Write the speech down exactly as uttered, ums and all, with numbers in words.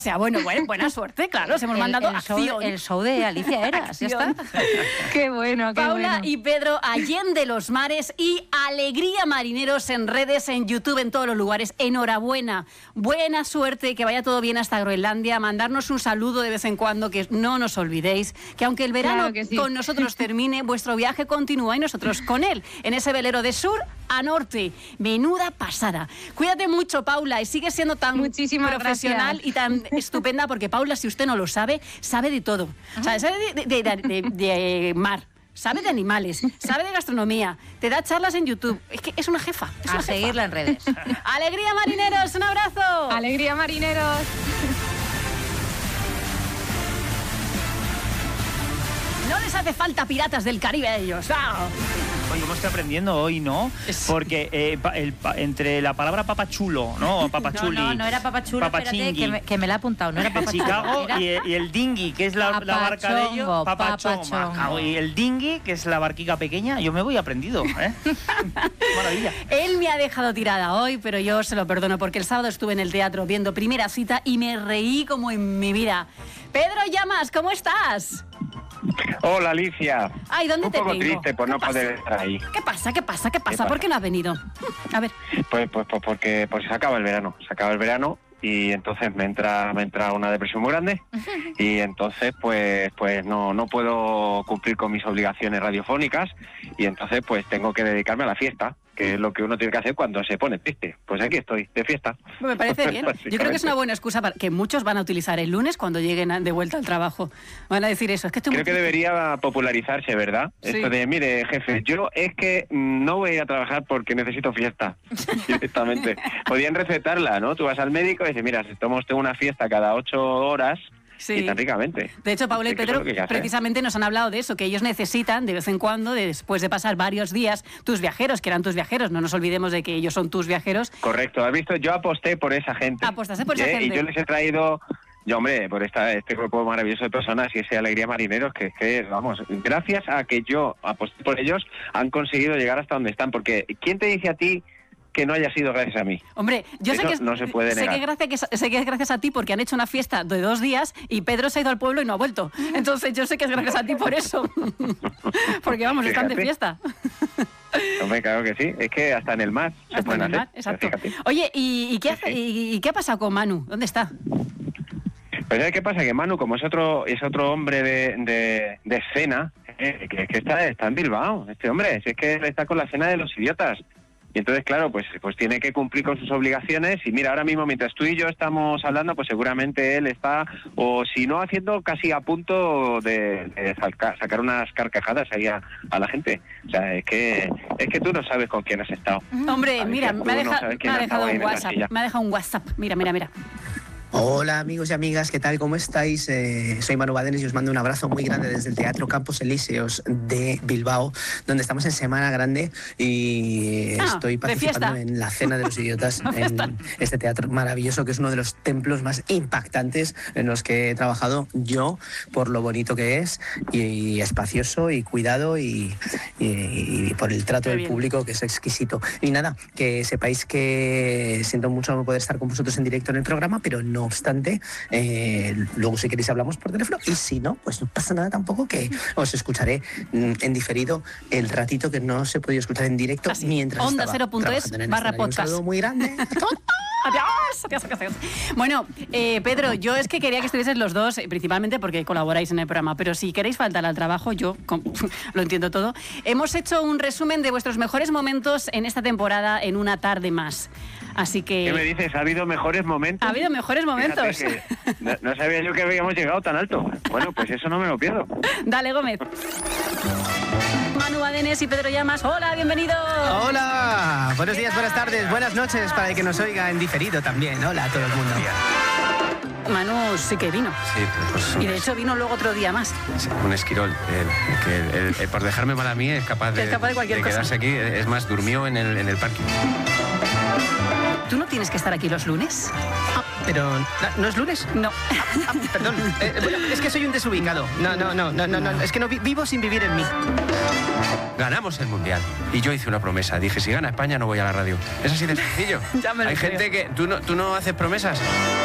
O sea, bueno, bueno, buena suerte, claro, os hemos el, mandado el acción. Show, el show de Alicia Eras, ya está. Qué bueno, qué Paula bueno. y Pedro, Allende los mares y Alegría Marineros en redes, en YouTube, en todos los lugares. Enhorabuena, buena suerte, que vaya todo bien hasta Groenlandia. Mandarnos un saludo de vez en cuando, que no nos olvidéis, que aunque el verano Claro que sí. con nosotros termine, vuestro viaje continúa y nosotros con él, en ese velero de sur a norte. Menuda pasada. Cuídate mucho, Paula, y sigue siendo tan Muchísimas profesional gracias. y tan estupenda, porque Paula, si usted no lo sabe, sabe de todo. O sea, sabe de, de, de, de, de mar, sabe de animales, sabe de gastronomía, te da charlas en YouTube. Es que es una jefa. Es A una jefa. seguirla en redes. ¡Alegría, marineros! ¡Un abrazo! Alegría, marineros. No les hace falta piratas del Caribe a ellos. ¡Ah! Oye, ¿cómo estoy aprendiendo hoy, no? Porque eh, pa, el, pa, entre la palabra papachulo, ¿no? Papachuli. No, no, no era papachulo, espérate, que me, que me la he apuntado. No era de papachulo. Chicago Era... y, y el dinghy, que es la, la barca de ellos. Papachongo, papachongo. Y el dinghy, que es la barquica pequeña. Yo me voy aprendido, ¿eh? Maravilla. Él me ha dejado tirada hoy, pero yo se lo perdono porque el sábado estuve en el teatro viendo Primera Cita y me reí como en mi vida. Pedro Llamas, ¿cómo estás? Hola, Alicia. Ay, ¿dónde Un te poco tengo? triste por ¿Qué no pasa? poder estar ahí. ¿Qué pasa? ¿Qué pasa? ¿Qué pasa? pasa? ¿Por qué no has venido? A ver. Pues, pues, pues porque pues se acaba el verano, se acaba el verano y entonces me entra me entra una depresión muy grande y entonces pues pues no no puedo cumplir con mis obligaciones radiofónicas y entonces pues tengo que dedicarme a la fiesta, que es lo que uno tiene que hacer cuando se pone triste. Pues aquí estoy, de fiesta. Me parece bien. Yo creo que es una buena excusa para que muchos van a utilizar el lunes cuando lleguen a- de vuelta al trabajo. Van a decir eso. Es que estoy Creo muy que triste. debería popularizarse, ¿verdad? Sí. Esto de, mire, jefe, yo es que no voy a ir a trabajar porque necesito fiesta, directamente. Podían recetarla, ¿no? Tú vas al médico y dices, mira, si tomo usted una fiesta cada ocho horas, Sí. y tan ricamente. De hecho, Paula y Es que eso Pedro es lo que hay que hacer. precisamente nos han hablado de eso, que ellos necesitan de vez en cuando, de- después de pasar varios días, tus viajeros, que eran tus viajeros, no nos olvidemos de que ellos son tus viajeros. Correcto, has visto, yo aposté por esa gente. Apostaste por esa ¿eh? gente. Y yo les he traído, yo hombre, por esta, este grupo maravilloso de personas y ese Alegría Marineros, que es que, vamos, gracias a que yo aposté por ellos, han conseguido llegar hasta donde están, porque ¿quién te dice a ti que no haya sido gracias a mí? Hombre, yo sé Eso que, es, no se puede sé, negar. que gracias, que sé que es gracias a ti porque han hecho una fiesta de dos días y Pedro se ha ido al pueblo y no ha vuelto. Entonces yo sé que es gracias a ti por eso. Porque vamos, están de Fíjate. fiesta. Hombre, claro que sí, es que hasta en el mar se Hasta pueden en el mar, hacer. exacto. Fíjate. Oye, ¿y, y, qué Sí, hace, sí. y, y qué ha pasado con Manu? ¿Dónde está? Pues ¿sabes qué pasa? Que Manu, como es otro es otro hombre de, de, de escena, eh, que, que está, está en Bilbao, este hombre, si es que él está con la cena de los idiotas. Y entonces, claro, pues, pues tiene que cumplir con sus obligaciones y mira, ahora mismo mientras tú y yo estamos hablando, pues seguramente él está, o si no haciendo, casi a punto de, de saca- sacar unas carcajadas ahí a, a la gente. O sea, es que es que tú no sabes con quién has estado. Hombre, A ver, mira, que me ha, tú no deja- sabes me quién ha ha dejado estado ahí un en la WhatsApp. silla. Me ha dejado un WhatsApp. Mira, mira, mira. Hola amigos y amigas, ¿qué tal? ¿Cómo estáis? Eh, soy Manu Badenes y os mando un abrazo muy grande desde el Teatro Campos Elíseos de Bilbao, donde estamos en Semana Grande y Ah, estoy de participando fiesta. en la Cena de los Idiotas, La fiesta. en este teatro maravilloso que es uno de los templos más impactantes en los que he trabajado yo, por lo bonito que es y, y espacioso y cuidado y, y- y por el trato Qué del bien. público que es exquisito. Y nada, que sepáis que siento mucho no poder estar con vosotros en directo en el programa, pero no obstante, eh, luego si queréis hablamos por teléfono y si no, pues no pasa nada tampoco, que os escucharé mm, en diferido el ratito que no se podía escuchar en directo Así, mientras onda estaba cero punto es trabajando en el barra escenario. Un podcast. saludo muy grande. Adiós, adiós, adiós, adiós. Bueno, eh, Pedro, yo es que quería que estuvieses los dos, eh, principalmente porque colaboráis en el programa, pero si queréis faltar al trabajo, yo com- lo entiendo todo. Hemos hecho un resumen de vuestros mejores momentos en esta temporada en una tarde más. Así que... ¿Qué me dices? ¿Ha habido mejores momentos? Ha habido mejores momentos. Fíjate que no, no sabía yo que habíamos llegado tan alto. Bueno, pues eso no me lo pierdo. Dale, Gómez. Manu Badenes y Pedro Llamas, hola, bienvenidos. Hola, buenos días, buenas tardes, buenas noches para el que nos oiga en diferido también. Hola a todo el mundo. Manu sí que vino. Sí, pues Y de hecho vino luego otro día más. sí, un esquirol. El, que el- el- el por dejarme mal a mí es capaz de, Es capaz de cualquier cosa. quedarse aquí. Es más, durmió en el, en el parking. ¿Tú no tienes que estar aquí los lunes? Pero, ¿no es lunes? No. Ah, perdón, eh, bueno, es que soy un desubicado. No, no, no, no, no, no, es que no vi- vivo sin vivir en mí. Ganamos el Mundial. Y yo hice una promesa. Dije, si gana España no voy a la radio. Es así de sencillo. Ya me lo Hay creo. gente que... ¿Tú no, ¿Tú no haces promesas?